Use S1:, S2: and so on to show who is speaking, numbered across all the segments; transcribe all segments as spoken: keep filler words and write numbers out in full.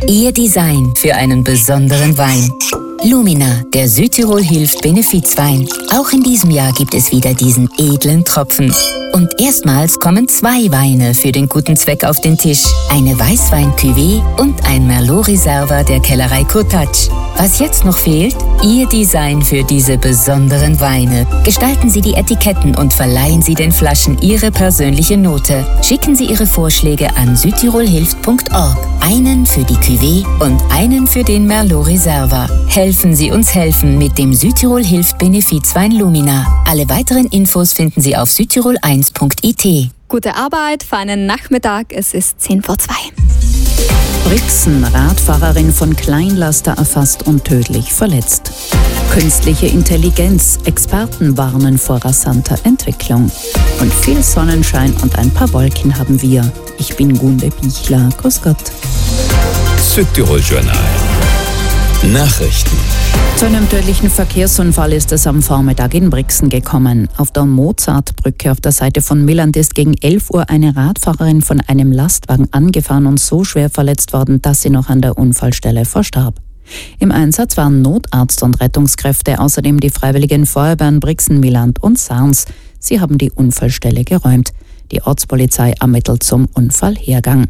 S1: Ihr Design für einen besonderen Wein. Lumina, der Südtirol hilft Benefizwein. Auch in diesem Jahr gibt es wieder diesen edlen Tropfen. Und erstmals kommen zwei Weine für den guten Zweck auf den Tisch. Eine Weißwein-Cuvée und ein Merlot Reserva der Kellerei Kurtatsch. Was jetzt noch fehlt? Ihr Design für diese besonderen Weine. Gestalten Sie die Etiketten und verleihen Sie den Flaschen Ihre persönliche Note. Schicken Sie Ihre Vorschläge an südtirolhilft punkt org. Einen für die Cuvée und einen für den Merlot Reserva. Helfen Sie uns helfen mit dem Südtirol hilft Benefizwein Lumina. Alle weiteren Infos finden Sie auf südtirol eins punkt i t.
S2: Gute Arbeit, feinen Nachmittag, es ist zehn vor zwei.
S3: Brixen, Radfahrerin von Kleinlaster erfasst und tödlich verletzt. Künstliche Intelligenz, Experten warnen vor rasanter Entwicklung. Und viel Sonnenschein und ein paar Wolken haben wir. Ich bin Gunde Bichler, grüß Gott.
S4: Südtirol Journal. Nachrichten.
S3: Zu einem tödlichen Verkehrsunfall ist es am Vormittag in Brixen gekommen. Auf der Mozartbrücke auf der Seite von Milland ist gegen elf Uhr eine Radfahrerin von einem Lastwagen angefahren und so schwer verletzt worden, dass sie noch an der Unfallstelle verstarb. Im Einsatz waren Notarzt und Rettungskräfte, außerdem die Freiwilligen Feuerwehren Brixen, Milland und Sarns. Sie haben die Unfallstelle geräumt. Die Ortspolizei ermittelt zum Unfallhergang.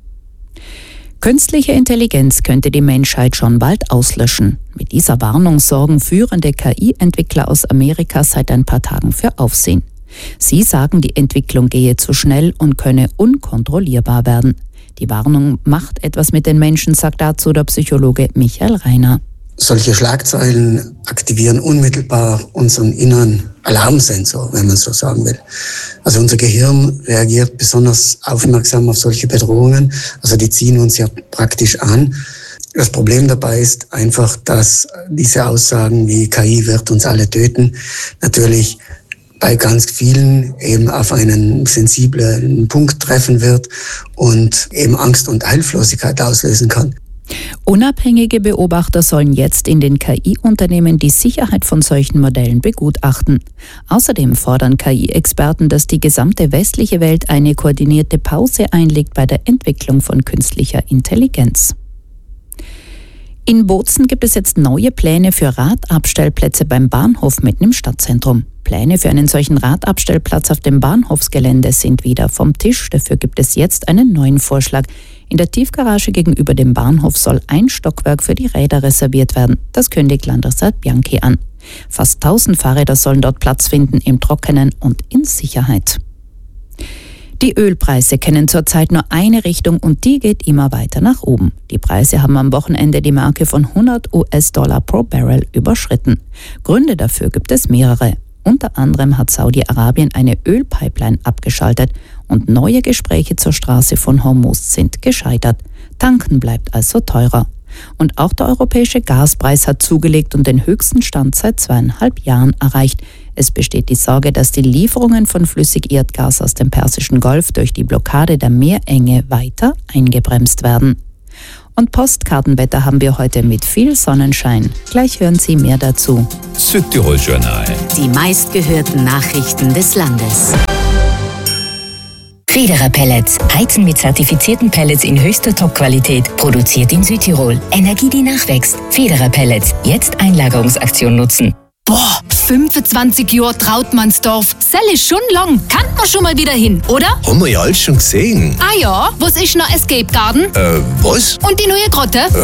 S3: Künstliche Intelligenz könnte die Menschheit schon bald auslöschen. Mit dieser Warnung sorgen führende K I-Entwickler aus Amerika seit ein paar Tagen für Aufsehen. Sie sagen, die Entwicklung gehe zu schnell und könne unkontrollierbar werden. Die Warnung macht etwas mit den Menschen, sagt dazu der Psychologe Michael Reiner.
S5: Solche Schlagzeilen aktivieren unmittelbar unseren inneren Alarmsensor, wenn man so sagen will. Also unser Gehirn reagiert besonders aufmerksam auf solche Bedrohungen. Also die ziehen uns ja praktisch an. Das Problem dabei ist einfach, dass diese Aussagen wie K I wird uns alle töten, natürlich bei ganz vielen eben auf einen sensiblen Punkt treffen wird und eben Angst und Hilflosigkeit auslösen kann.
S3: Unabhängige Beobachter sollen jetzt in den K I-Unternehmen die Sicherheit von solchen Modellen begutachten. Außerdem fordern K I-Experten, dass die gesamte westliche Welt eine koordinierte Pause einlegt bei der Entwicklung von künstlicher Intelligenz. In Bozen gibt es jetzt neue Pläne für Radabstellplätze beim Bahnhof mitten im Stadtzentrum. Pläne für einen solchen Radabstellplatz auf dem Bahnhofsgelände sind wieder vom Tisch. Dafür gibt es jetzt einen neuen Vorschlag. In der Tiefgarage gegenüber dem Bahnhof soll ein Stockwerk für die Räder reserviert werden. Das kündigt Landrat Bianchi an. Fast tausend Fahrräder sollen dort Platz finden, im Trockenen und in Sicherheit. Die Ölpreise kennen zurzeit nur eine Richtung und die geht immer weiter nach oben. Die Preise haben am Wochenende die Marke von hundert US-Dollar pro Barrel überschritten. Gründe dafür gibt es mehrere. Unter anderem hat Saudi-Arabien eine Ölpipeline abgeschaltet und neue Gespräche zur Straße von Hormuz sind gescheitert. Tanken bleibt also teurer. Und auch der europäische Gaspreis hat zugelegt und den höchsten Stand seit zweieinhalb Jahren erreicht. Es besteht die Sorge, dass die Lieferungen von Flüssigerdgas aus dem Persischen Golf durch die Blockade der Meerenge weiter eingebremst werden. Und Postkartenwetter haben wir heute mit viel Sonnenschein. Gleich hören Sie mehr dazu.
S4: Südtirol Journal.
S1: Die meistgehörten Nachrichten des Landes. Federer Pellets. Heizen mit zertifizierten Pellets in höchster Topqualität. Produziert in Südtirol. Energie, die nachwächst. Federer Pellets. Jetzt Einlagerungsaktion nutzen.
S6: Boah, fünfundzwanzig Jahre Trautmannsdorf. Sell ist schon lang. Kann man schon mal wieder hin, oder?
S4: Haben wir ja alles schon gesehen.
S6: Ah ja, was ist noch Escape Garden?
S4: Äh, was?
S6: Und die neue Grotte?